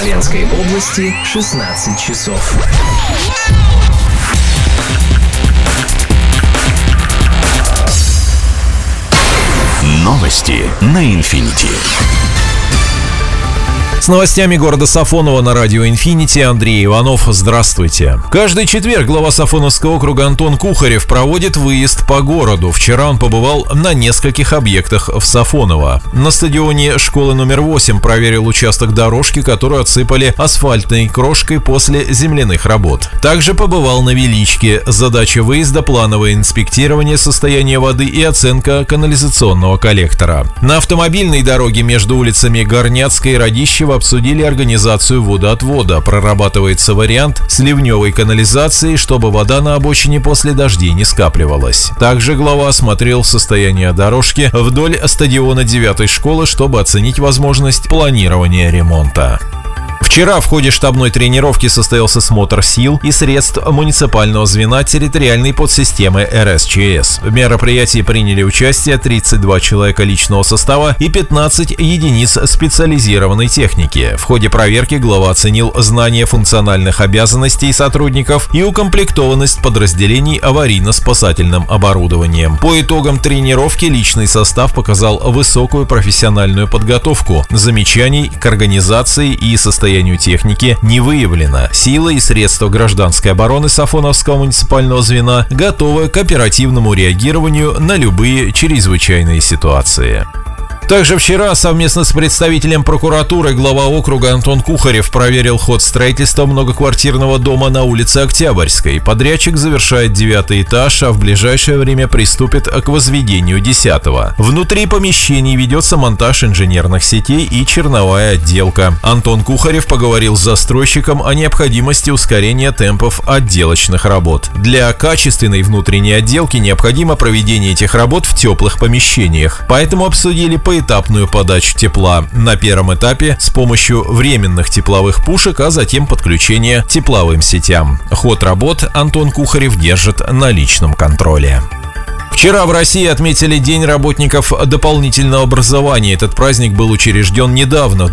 Смоленской области 16 часов. Новости на Инфинити. С новостями города Сафоново на радио «Инфинити» Андрей Иванов. Здравствуйте. Каждый четверг глава Сафоновского округа Антон Кухарев проводит выезд по городу. Вчера он побывал на нескольких объектах в Сафоново. На стадионе школы номер 8 проверил участок дорожки, которую отсыпали асфальтной крошкой после земляных работ. Также побывал на Величке. Задача выезда – плановое инспектирование состояния воды и оценка канализационного коллектора. На автомобильной дороге между улицами Горняцкой и Радищева обсудили организацию водоотвода. Прорабатывается вариант сливневой канализации, чтобы вода на обочине после дождей не скапливалась. Также глава осмотрел состояние дорожки вдоль стадиона 9-й школы, чтобы оценить возможность планирования ремонта. Вчера в ходе штабной тренировки состоялся смотр сил и средств муниципального звена территориальной подсистемы РСЧС. В мероприятии приняли участие 32 человека личного состава и 15 единиц специализированной техники. В ходе проверки глава оценил знание функциональных обязанностей сотрудников и укомплектованность подразделений аварийно-спасательным оборудованием. По итогам тренировки личный состав показал высокую профессиональную подготовку. Замечаний к организации и состоянию техники не выявлено. Силы и средства гражданской обороны Сафоновского муниципального звена готовы к оперативному реагированию на любые чрезвычайные ситуации. Также вчера совместно с представителем прокуратуры глава округа Антон Кухарев проверил ход строительства многоквартирного дома на улице Октябрьской. Подрядчик завершает 9-й этаж, а в ближайшее время приступит к возведению 10-го. Внутри помещений ведется монтаж инженерных сетей и черновая отделка. Антон Кухарев поговорил с застройщиком о необходимости ускорения темпов отделочных работ. Для качественной внутренней отделки необходимо проведение этих работ в теплых помещениях. Поэтому обсудили поэтапную подачу тепла. На первом этапе с помощью временных тепловых пушек, а затем подключение тепловым сетям. Ход работ Антон Кухарев держит на личном контроле. Вчера в России отметили День работников дополнительного образования. Этот праздник был учрежден недавно, в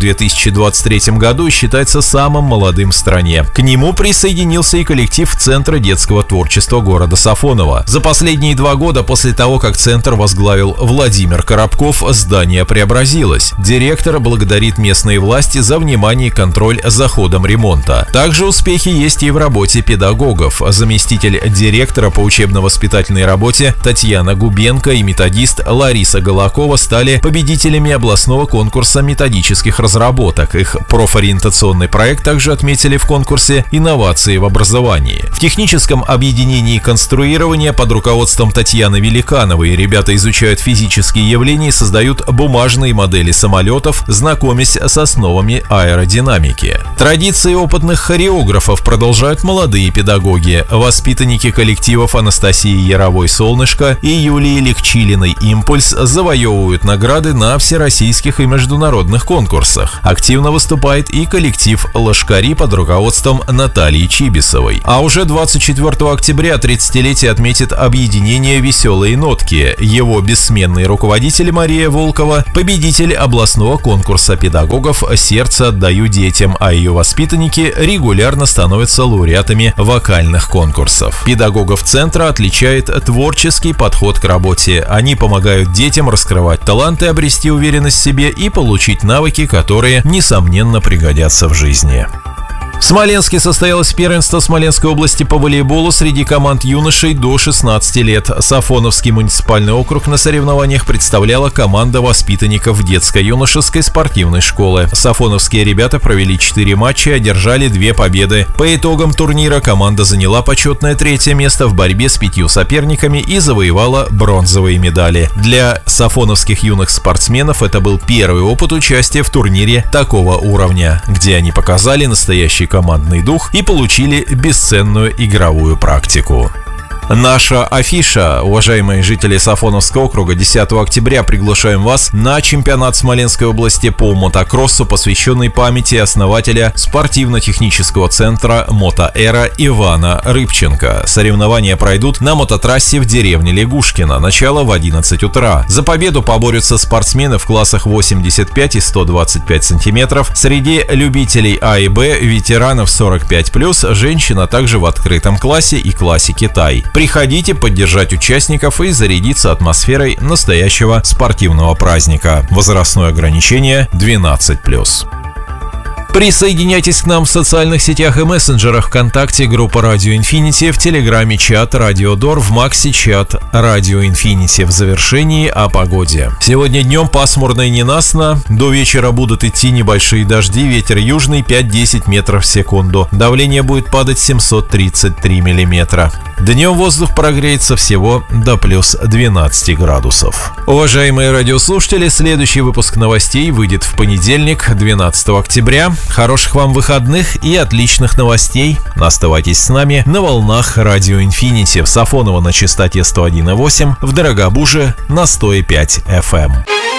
2023 году, и считается самым молодым в стране. К нему присоединился и коллектив Центра детского творчества города Сафоново. За последние 2 года после того, как центр возглавил Владимир Коробков, здание преобразилось. Директор благодарит местные власти за внимание и контроль за ходом ремонта. Также успехи есть и в работе педагогов. Заместитель директора по учебно-воспитательной работе Татьяна Губенко и методист Лариса Голакова стали победителями областного конкурса методических разработок. Их профориентационный проект также отметили в конкурсе «Инновации в образовании». В техническом объединении конструирования под руководством Татьяны Великановой ребята изучают физические явления и создают бумажные модели самолетов, знакомясь с основами аэродинамики. Традиции опытных хореографов продолжают молодые педагоги. Воспитанники коллективов Анастасии Яровой-Солнышко и Юлии Легчилиной «Импульс» завоевывают награды на всероссийских и международных конкурсах. Активно выступает и коллектив «Лошкари» под руководством Натальи Чибисовой. А уже 24 октября 30-летие отметит объединение «Веселые нотки». Его бессменный руководитель Мария Волкова – победитель областного конкурса педагогов «Сердце отдаю детям», а ее воспитанники регулярно становятся лауреатами вокальных конкурсов. Педагогов центра отличает творческий подход к работе. Они помогают детям раскрывать таланты, обрести уверенность в себе и получить навыки, которые, несомненно, пригодятся в жизни. В Смоленске состоялось первенство Смоленской области по волейболу среди команд юношей до 16 лет. Сафоновский муниципальный округ на соревнованиях представляла команда воспитанников детско-юношеской спортивной школы. Сафоновские ребята провели 4 матча и одержали 2 победы. По итогам турнира команда заняла почетное 3-е место в борьбе с 5 соперниками и завоевала бронзовые медали. Для сафоновских юных спортсменов это был первый опыт участия в турнире такого уровня, где они показали настоящий командный дух и получили бесценную игровую практику. Наша афиша. Уважаемые жители Сафоновского округа, 10 октября приглашаем вас на чемпионат Смоленской области по мотокроссу, посвященный памяти основателя спортивно-технического центра «Мотоэра» Ивана Рыбченко. Соревнования пройдут на мототрассе в деревне Лягушкино. Начало в 11 утра. За победу поборются спортсмены в классах 85 и 125 сантиметров. Среди любителей А и Б, ветеранов 45+, женщин, а также в открытом классе и классе Китай. Приходите поддержать участников и зарядиться атмосферой настоящего спортивного праздника. Возрастное ограничение 12+. Присоединяйтесь к нам в социальных сетях и мессенджерах: ВКонтакте, группа Радио Инфинити, в Телеграме чат Радио Дор, в Максе чат Радио Инфинити. В завершении о погоде. Сегодня днем пасмурно и ненастно, до вечера будут идти небольшие дожди, ветер южный 5-10 метров в секунду. Давление будет падать 733 миллиметра. Днем воздух прогреется всего до плюс 12 градусов. Уважаемые радиослушатели, следующий выпуск новостей выйдет в понедельник, 12 октября. Хороших вам выходных и отличных новостей. Оставайтесь с нами на волнах Радио Инфинити. В Сафоново на частоте 101,8, в Дорогобуже на 105 FM.